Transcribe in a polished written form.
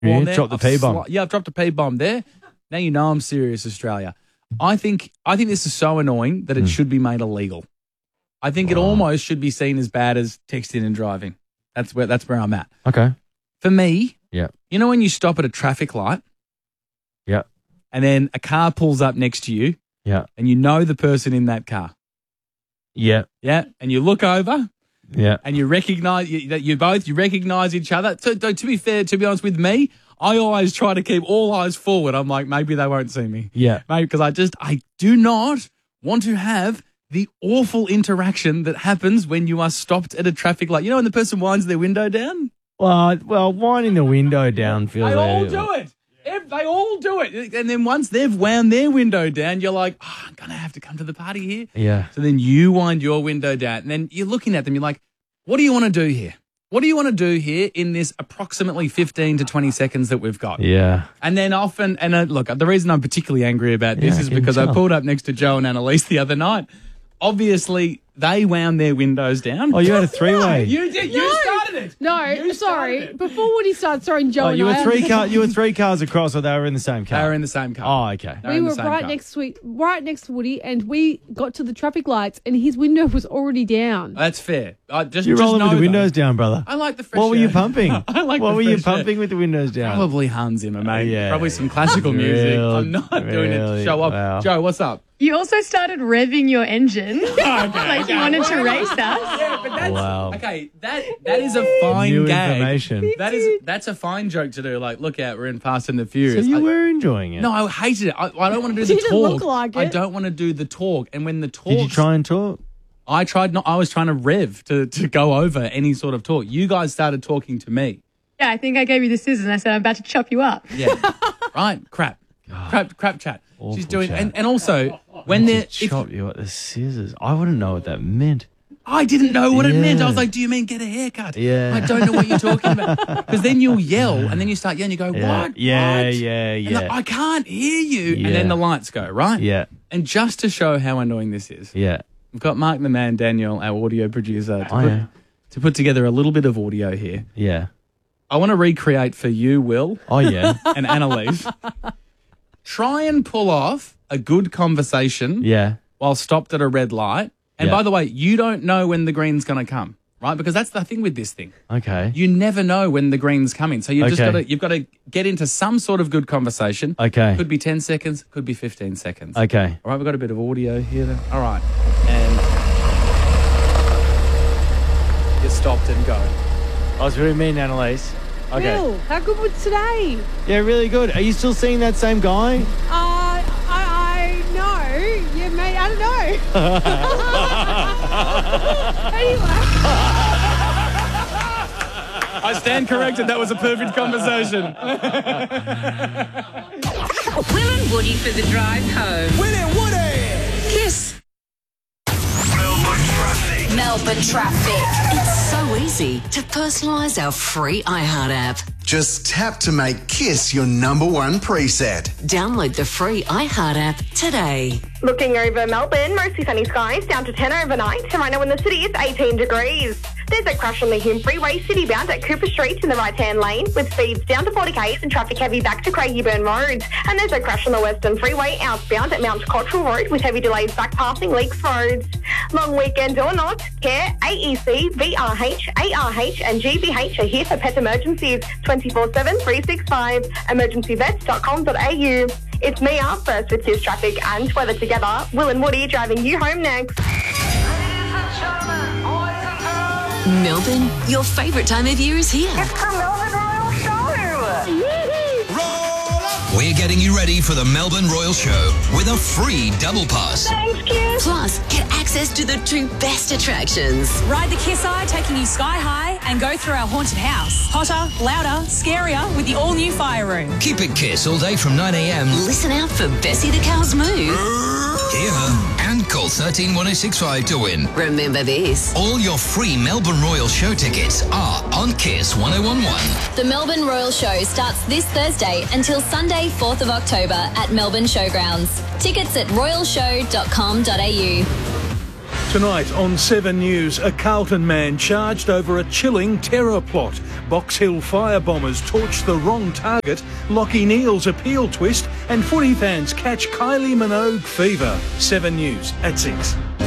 Yeah, there. drop the P-bomb. I've dropped a P-bomb there. Now you know I'm serious, Australia. I think this is so annoying that it should be made illegal. I think it almost should be seen as bad as texting and driving. That's where I'm at. Okay. For me, Yeah. you know when you stop at a traffic light Yeah. and then a car pulls up next to you Yeah. and you know the person in that car. Yeah. Yeah. And you look over Yeah. and you recognize that you recognize each other. So, to be fair, to be honest with me, I always try to keep all eyes forward. I'm like, maybe they won't see me. Yeah. Maybe because I do not want to have the awful interaction that happens when you are stopped at a traffic light. You know when the person winds their window down? Well, winding the window down feels They all like... do it. They all do it. And then once they've wound their window down, you're like, I'm going to have to come to the party here. Yeah. So then you wind your window down. And then you're looking at them. You're like, what do you want to do here? What do you want to do here in this approximately 15 to 20 seconds that we've got? Yeah. And then often, look, the reason I'm particularly angry about this is I can because I tell. pulled up next to Joe and Annalise the other night. Obviously, they wound their windows down. Oh, you had a three-way. You did. You started it. No, You sorry. started it. Before Woody started throwing Joe Oh, and you were I three cars across, or they were in the same car? They were in the same car. Oh, okay. They were we in the were same right car. next to Woody, and we got to the traffic lights, and his window was already down. That's fair. Just You're rolling know, with the though, windows down, brother. I like the fresh What were you air. pumping? I like What the were you fresh air. pumping with the windows down? Probably Hans Zimmer, mate. Yeah. Probably some classical music. I'm not doing it to Really? show off. Wow. Joe, what's up? You also started revving your engine like you wanted to race us. Yeah, but that's Wow. okay. That is a fine New gag. information. That's a fine joke to do. Like, look out, we're in Fast and the So Furious. you were enjoying it? No, I hated it. I don't want to do the Didn't talk. look like I it. don't want to do the talk. And when the talk, Did you try and talk? I tried not. I was trying to rev to go over any sort of talk. You guys started talking to me. Yeah, I think I gave you the scissors and I said I'm about to chop you up. Yeah, right. Crap chat. Awful She's doing, chat. and also when they're. Chop you at the scissors. I wouldn't know what that meant. I didn't know what it meant. I Yeah. was like, do you mean get a haircut? Yeah. I don't know what you're talking about. Because then you'll yell and then you start yelling. You go, Yeah. what? Yeah, What? yeah, And yeah. I can't hear you. Yeah. And then the lights go, right? Yeah. And just to show how annoying this is, Yeah. we've got Mark the Man, Daniel, our audio producer, yeah. to put together a little bit of audio here. Yeah. I want to recreate for you, Will, Oh, yeah. and Annalise. Try and pull off a good conversation Yeah. while stopped at a red light. And Yeah. by the way, you don't know when the green's going to come, right? Because that's the thing with this thing. Okay. You never know when the green's coming. So you've Okay. got to get into some sort of good conversation. Okay. Could be 10 seconds, could be 15 seconds. Okay. All right, we've got a bit of audio here. Then. All right. And you stopped and go. I was really mean, Annalise. Okay. Will, how good was today? Yeah, really good. Are you still seeing that same guy? I know. Yeah, mate, I don't know. Anyway. I stand corrected. That was a perfect conversation. Will and Woody for the drive home. Will and Woody! Kiss. Melbourne traffic. It's so easy to personalise our free iHeart app. Just tap to make Kiss your number one preset. Download the free iHeart app today. Looking over Melbourne, mostly sunny skies, down to 10 overnight. And right now in the city, it's 18 degrees. There's a crash on the Hume Freeway, city-bound at Cooper Street in the right-hand lane, with speeds down to 40 k's and traffic heavy back to Craigieburn Road. And there's a crash on the Western Freeway, outbound at Mount Cottrell Road, with heavy delays back passing Leaks Road. Long weekend or not, CARE, AEC, VRH, ARH and GBH are here for pet emergencies 24/7, 365. Emergencyvets.com.au. It's me up first with Kiss traffic and weather together. Will and Woody driving you home next. Melbourne, your favourite time of year is here. We're getting you ready for the Melbourne Royal Show with a free double pass. Thanks, Kiss. Plus, get access to the two best attractions. Ride the Kiss Eye, taking you sky high, and go through our haunted house. Hotter, louder, scarier with the all-new fire room. Keep it Kiss all day from 9 a.m. Listen out for Bessie the Cow's move. Hear her and call 131065 to win. Remember this. All your free Melbourne Royal Show tickets are on Kiss 1011. The Melbourne Royal Show starts this Thursday until Sunday, 4th of October at Melbourne Showgrounds. Tickets at royalshow.com.au. Tonight on 7 News, a Carlton man charged over a chilling terror plot. Box Hill firebombers torched the wrong target, Lockie Neal's appeal twist, and footy fans catch Kylie Minogue fever. 7 News at 6.